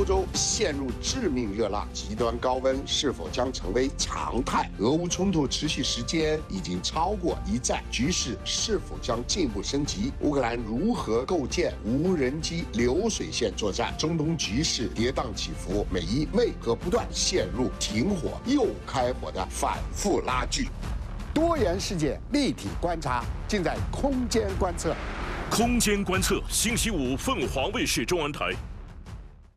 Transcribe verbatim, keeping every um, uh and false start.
欧洲陷入致命热浪，极端高温是否将成为常态？俄乌冲突持续时间已经超过一战，局势是否将进一步升级？乌克兰如何构建无人机流水线作战？中东局势跌宕起伏，美伊为何不断陷入停火又开火的反复拉锯？多元世界立体观察，尽在空间观测。 空间观测，星期五凤凰卫视中文台。